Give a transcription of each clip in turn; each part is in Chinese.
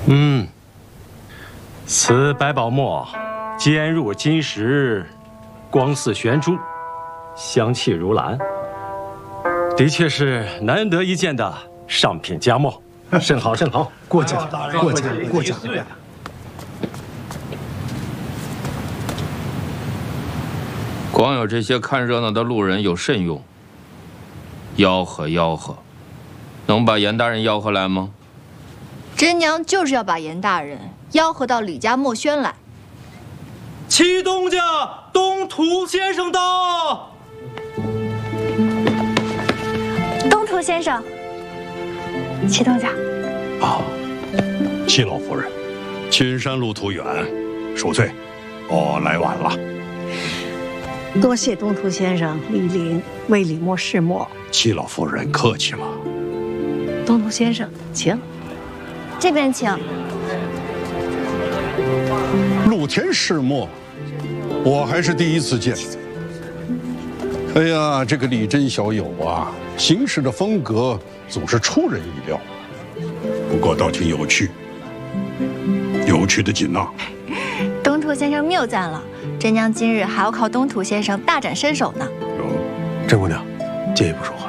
此百宝墨，坚如金石，光似玄珠，香气如兰，的确是难得一见的上品佳墨，甚好甚好， 过奖，过奖，过奖。 光有这些看热闹的路人有甚用？吆喝吆喝，能把严大人吆喝来吗？ 真娘就是要把严大人吆喝到李家墨轩来。 启东家东土先生到。 东土先生，启东家。 啊，戚老夫人，青山路途远，恕罪，我来晚了。 多谢东土先生莅临为李墨试墨。 戚老夫人客气了。 东土先生，请。 这边请。 陆田试墨，我还是第一次见。哎呀，这个李真小友啊，行事的风格总是出人意料，不过倒挺有趣，有趣的紧呐。 东土先生谬赞了，真娘今日还要靠东土先生大展身手呢。 甄姑娘，借一步说话。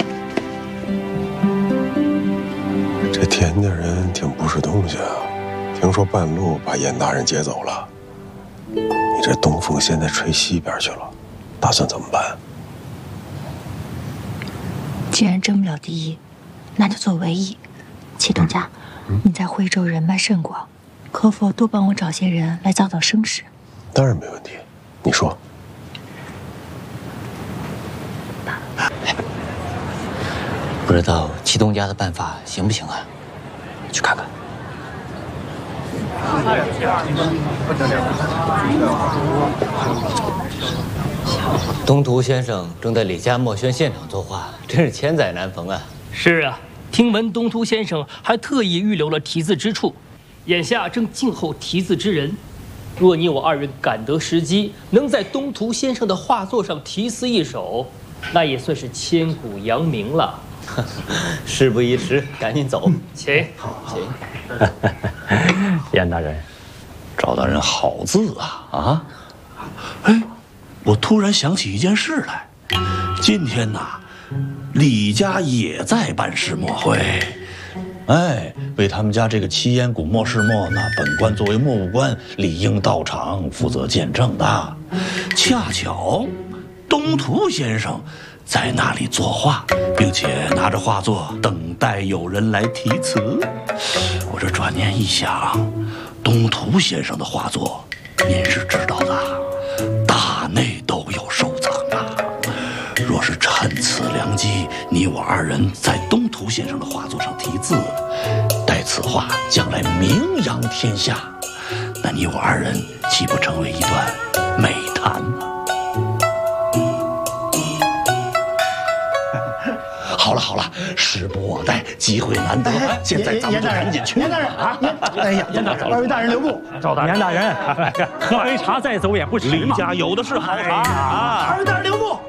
这田家人挺不是东西啊，听说半路把严大人接走了。你这东风现在吹西边去了，打算怎么办？ 既然争不了第一，那就做唯一。启东家，你在徽州人脉甚广，可否多帮我找些人来造造声势？ 当然没问题，你说。 不知道启东家的办法行不行啊？去看看。东土先生正在李家墨轩现场作画，真是千载难逢啊！ 是啊，听闻东土先生还特意预留了题字之处，眼下正静候题字之人。若你我二人赶得时机，能在东土先生的画作上题词一首，那也算是千古扬名了。 事不宜迟，赶紧走。 请， 请。 严大人， 赵大人好字啊！啊，哎，我突然想起一件事来，今天呐，李家也在办试墨会。哎，为他们家这个七烟古墨试墨，那本官作为墨务官，理应到场负责见证的。恰巧，东土先生在那里作画，并且拿着画作等待有人来题词。我这转念一想，东土先生的画作，您是知道的，大内都有收藏啊。若是趁此良机，你我二人在东土先生的画作上题字，待此画将来名扬天下，那你我二人岂不成为一段美谈吗？好了好了，时不我待，机会难得，现在咱们就赶紧去。 严大人啊！哎呀，严大人，二位大人留步。 赵大人，严大人，喝杯茶再走也不迟嘛。 李家有的是好茶啊！ 二位大人留步。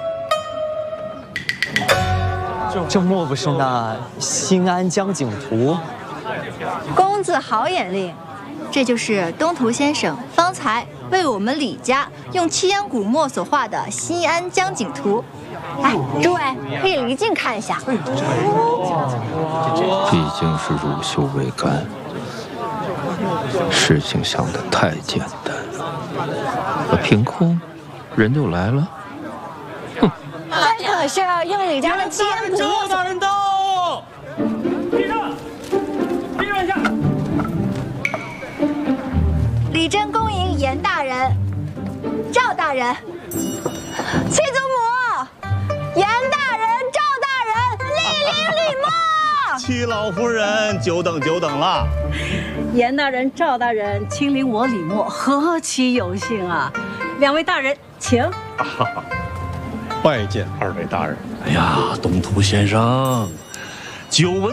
这莫不是那新安江景图？ 公子好眼力，这就是东土先生方才为我们李家用七烟古墨所画的新安江景图。 哎，诸位可以离近看一下。 毕竟是乳臭未干，事情想得太简单，凭空人就来了。 这可是用李家的七烟古墨。 赵大人到！立正，立正一下。 李真恭迎严大人、赵大人、戚祖母、严大人、赵大人莅临李墨。 戚老夫人，久等久等了。 严大人、赵大人亲临我李墨，何其有幸啊！两位大人，请。 拜见二位大人。 哎呀，东土先生，久闻